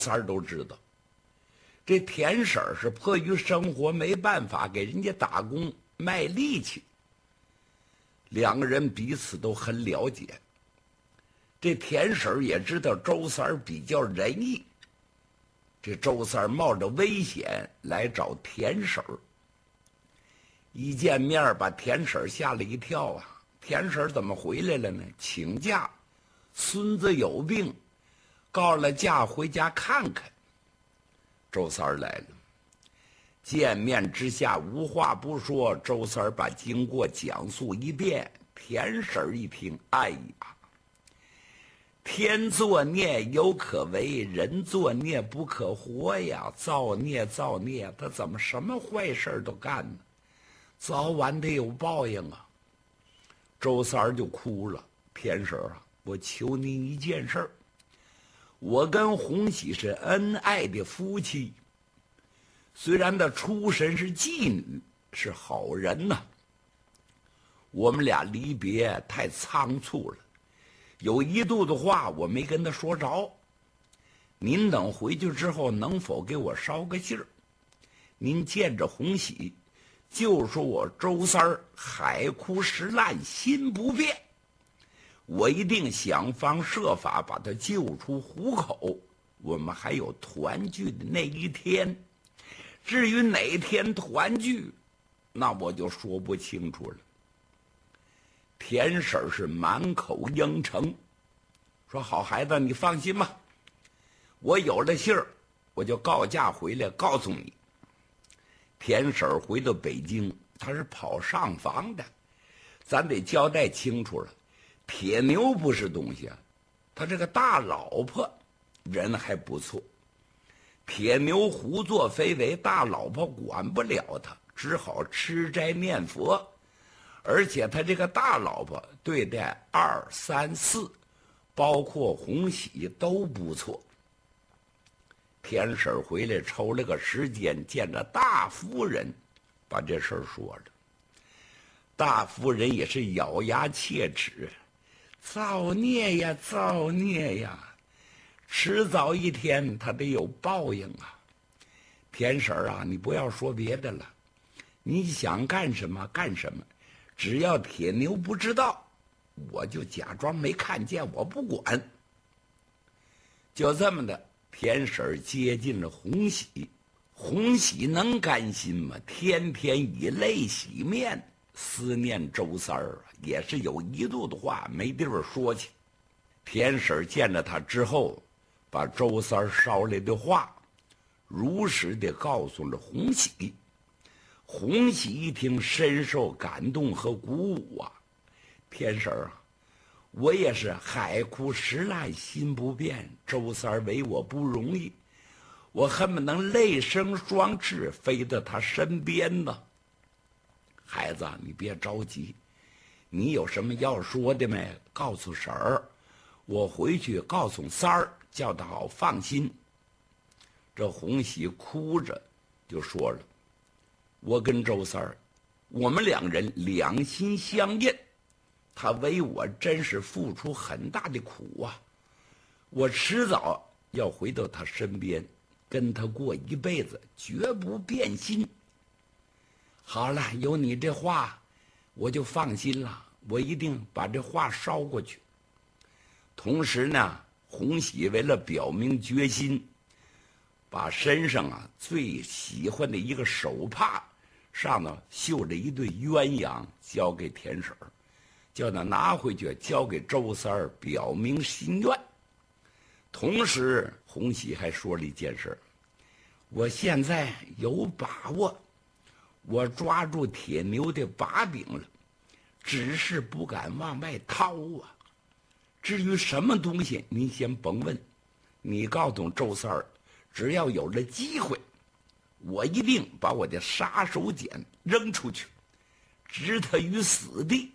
三儿都知道，这田婶儿是迫于生活没办法给人家打工卖力气，两个人彼此都很了解。这田婶儿也知道周三儿比较仁义，这周三儿冒着危险来找田婶儿，一见面把田婶儿吓了一跳啊！田婶儿怎么回来了呢？请假，孙子有病，告了假回家看看。周三儿来了，见面之下无话不说，周三儿把经过讲述一遍。田婶儿一听，哎呀，天作孽犹可为，人作孽不可活呀！造孽造孽，他怎么什么坏事都干呢？早晚得有报应啊！周三儿就哭了。田婶儿啊，我求您一件事儿，我跟红喜是恩爱的夫妻，虽然她出身是妓女，是好人呐，我们俩离别太仓促了，有一肚子话我没跟她说着。您等回去之后能否给我捎个信儿？您见着红喜就说我周三儿海枯石烂，心不变，我一定想方设法把他救出虎口。我们还有团聚的那一天，至于哪天团聚，那我就说不清楚了。田婶儿是满口应承，说好孩子，你放心吧，我有了信儿，我就告假回来告诉你。田婶儿回到北京，她是跑上房的，咱得交代清楚了。铁牛不是东西啊，他这个大老婆人还不错，铁牛胡作非为，大老婆管不了他，只好吃斋念佛。而且他这个大老婆对待2、3、4，包括红喜都不错。田婶儿回来抽了个时间，见着大夫人，把这事儿说了。大夫人也是咬牙切齿，造孽呀，造孽呀！迟早一天他得有报应啊！田婶儿啊，你不要说别的了，你想干什么干什么，只要铁牛不知道，我就假装没看见，我不管。就这么的，田婶儿接近了红喜，红喜能甘心吗？天天以泪洗面，思念周三儿，也是有一肚子话没地方说去。田婶儿见了他之后，把周三儿捎来的话如实地告诉了红喜。红喜一听，深受感动和鼓舞啊！田婶儿啊，我也是海枯石烂，心不变。周三儿为我不容易，我恨不能泪生双翅，飞到他身边呢。孩子，你别着急，你有什么要说的没？告诉婶儿，我回去告诉三儿，叫他好放心。这红喜哭着就说了，我跟周三儿，我们两人两心相印，他为我真是付出很大的苦啊！我迟早要回到他身边，跟他过一辈子，绝不变心。好了，有你这话，我就放心了，我一定把这话捎过去。同时呢，红喜为了表明决心，把身上最喜欢的一个手帕上头绣着一对鸳鸯交给田婶儿，叫他拿回去交给周三儿，表明心愿。同时红喜还说了一件事，我现在有把握，我抓住铁牛的把柄了，只是不敢往外掏啊。至于什么东西您先甭问，你告诉周三儿，只要有了机会，我一定把我的杀手锏扔出去，置他于死地。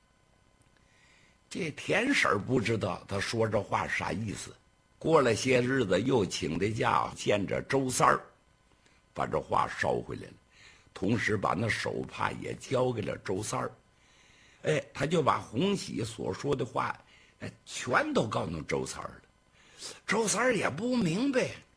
这田婶儿不知道他说这话啥意思。过了些日子，又请的假见着周三儿，把这话捎回来了，同时把那手帕也交给了周三儿。他就把红喜所说的话全都告诉周三儿了。周三儿也不明白，